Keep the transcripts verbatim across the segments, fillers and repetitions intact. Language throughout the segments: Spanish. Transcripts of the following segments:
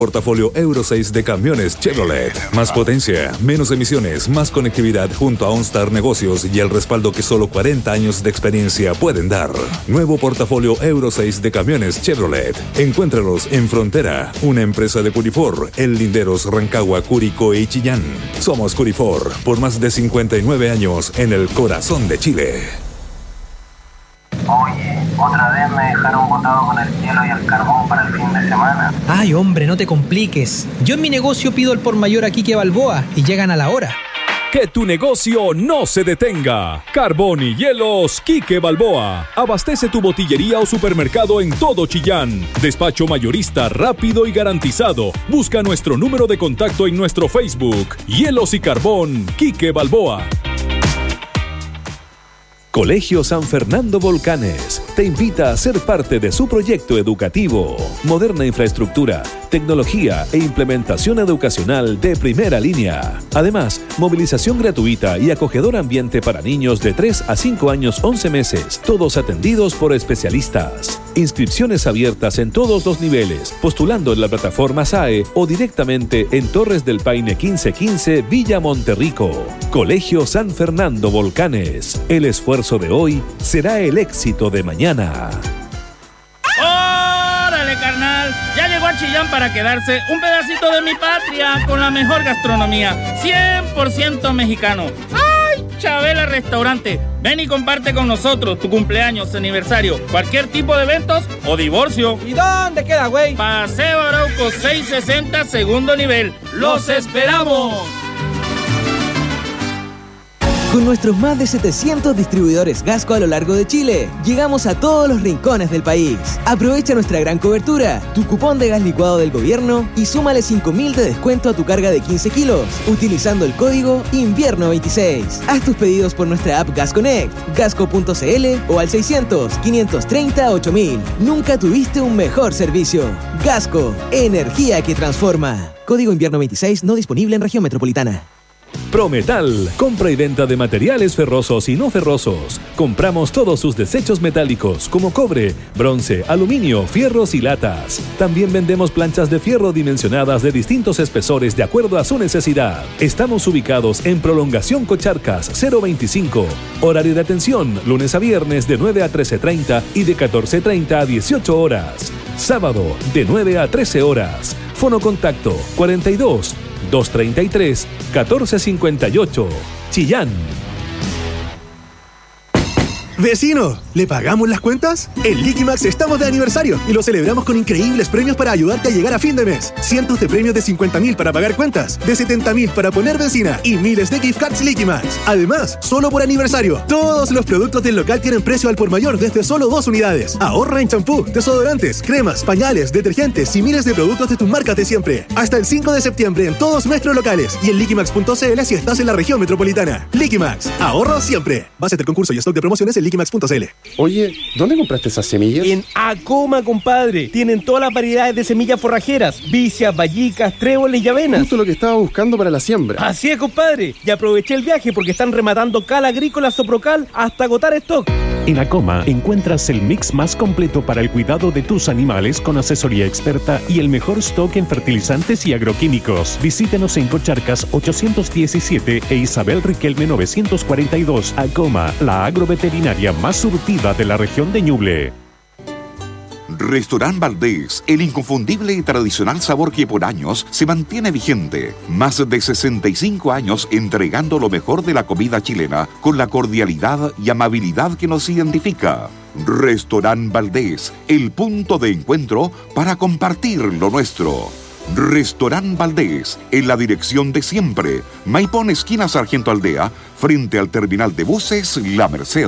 Portafolio Euro seis de camiones Chevrolet. Más potencia, menos emisiones, más conectividad junto a OnStar Negocios y el respaldo que solo cuarenta años de experiencia pueden dar. Nuevo portafolio Euro seis de camiones Chevrolet. Encuéntralos en Frontera, una empresa de Curifor, El Linderos, Rancagua, Curicó y Chillán. Somos Curifor, por más de cincuenta y nueve años en el corazón de Chile. Oye, otra vez me dejaron botado con el hielo y el carbón para el fin de semana. Ay, hombre, no te compliques. Yo en mi negocio pido el por mayor a Quique Balboa y llegan a la hora. Que tu negocio no se detenga. Carbón y hielos Quique Balboa. Abastece tu botillería o supermercado en todo Chillán. Despacho mayorista rápido y garantizado. Busca nuestro número de contacto en nuestro Facebook. Hielos y Carbón Quique Balboa. Colegio San Fernando Volcanes te invita a ser parte de su proyecto educativo. Moderna infraestructura, tecnología e implementación educacional de primera línea. Además, movilización gratuita y acogedor ambiente para niños de tres a cinco años once meses, todos atendidos por especialistas. Inscripciones abiertas en todos los niveles, postulando en la plataforma S A E o directamente en Torres del Paine quince quince, Villa Monterrico. Colegio San Fernando Volcanes. El esfuerzo de hoy será el éxito de mañana. ¡Órale, carnal! Ya llegó a Chillán para quedarse un pedacito de mi patria con la mejor gastronomía, cien por ciento mexicano. ¡Ay, Chabela Restaurante! Ven y comparte con nosotros tu cumpleaños, aniversario, cualquier tipo de eventos o divorcio. ¿Y dónde queda, güey? Paseo Arauco seiscientos sesenta, segundo nivel. ¡Los esperamos! Con nuestros más de setecientos distribuidores Gasco a lo largo de Chile, llegamos a todos los rincones del país. Aprovecha nuestra gran cobertura, tu cupón de gas licuado del gobierno y súmale cinco mil de descuento a tu carga de quince kilos, utilizando el código invierno veintiséis. Haz tus pedidos por nuestra app Gas Connect, gasco punto c l o al seiscientos, quinientos treinta, ocho mil. Nunca tuviste un mejor servicio. Gasco, energía que transforma. Código invierno veintiséis no disponible en región metropolitana. Prometal, compra y venta de materiales ferrosos y no ferrosos. Compramos todos sus desechos metálicos como cobre, bronce, aluminio, fierros y latas. También vendemos planchas de fierro dimensionadas de distintos espesores de acuerdo a su necesidad. Estamos ubicados en Prolongación Cocharcas cero veinticinco. Horario de atención, lunes a viernes de nueve a trece treinta y de catorce treinta a dieciocho horas. Sábado de nueve a trece horas. Fono contacto cuarenta y dos, doscientos treinta y tres, catorce cincuenta y ocho. Chillán. ¡Vecino! ¿Le pagamos las cuentas? En Liquimax estamos de aniversario y lo celebramos con increíbles premios para ayudarte a llegar a fin de mes. Cientos de premios de cincuenta mil para pagar cuentas, de setenta mil para poner benzina y miles de gift cards Liquimax. Además, solo por aniversario, todos los productos del local tienen precio al por mayor desde solo dos unidades. Ahorra en champú, desodorantes, cremas, pañales, detergentes y miles de productos de tus marcas de siempre. Hasta el cinco de septiembre en todos nuestros locales y en liquimax punto c l si estás en la región metropolitana. Liquimax, ahorro siempre. Base del concurso y stock de promociones en liquimax punto c l. Oye, ¿dónde compraste esas semillas? En Acoma, compadre. Tienen todas las variedades de semillas forrajeras: vicias, vallicas, tréboles y avenas. Justo lo que estaba buscando para la siembra. Así es, compadre. Y aproveché el viaje porque están rematando Cal Agrícola Soprocal hasta agotar stock. En Acoma encuentras el mix más completo para el cuidado de tus animales con asesoría experta y el mejor stock en fertilizantes y agroquímicos. Visítenos en Cocharcas ochocientos diecisiete e Isabel Riquelme novecientos cuarenta y dos. Acoma, la agroveterinaria más surtida de la región de Ñuble. Restaurant Valdés, el inconfundible y tradicional sabor que por años se mantiene vigente. Más de sesenta y cinco años entregando lo mejor de la comida chilena con la cordialidad y amabilidad que nos identifica. Restaurant Valdés, el punto de encuentro para compartir lo nuestro. Restaurant Valdés, en la dirección de siempre. Maipón, esquina Sargento Aldea, frente al terminal de buses La Merced.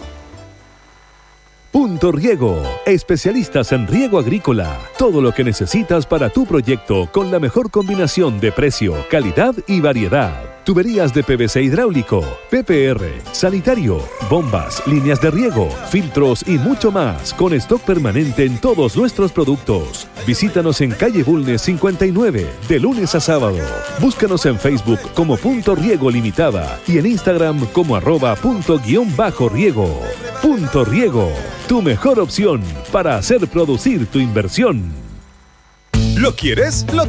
Punto Riego, especialistas en riego agrícola. Todo lo que necesitas para tu proyecto con la mejor combinación de precio, calidad y variedad. Tuberías de P V C hidráulico, P P R, sanitario, bombas, líneas de riego, filtros y mucho más, con stock permanente en todos nuestros productos. Visítanos en calle Bulnes cincuenta y nueve, de lunes a sábado. Búscanos en Facebook como Punto Riego Limitada y en Instagram como arroba punto guión bajo riego. Punto Riego, tu mejor opción para hacer producir tu inversión. ¿Lo quieres? Lo